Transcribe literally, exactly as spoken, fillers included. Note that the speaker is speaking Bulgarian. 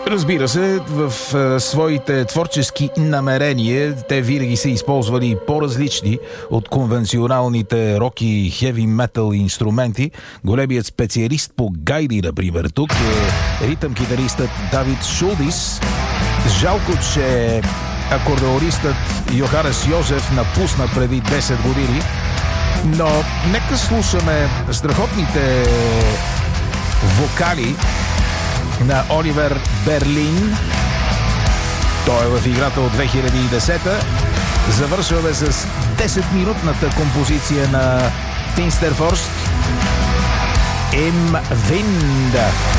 Разбира се, в а, своите творчески намерения те винаги са използвали по-различни от конвенционалните рок и хеви метал инструменти. Големият специалист по гайди, например, тук е ритъм-китаристът Давид Шулдис. Жалко, че акордеонистът Йоханес Йозеф напусна преди десет години, но нека слушаме страхотните вокали на Оливер Берлин. Той е в играта от две хиляди и десета. Завършваме с десет-минутната композиция на Финстерфорст Im Wind.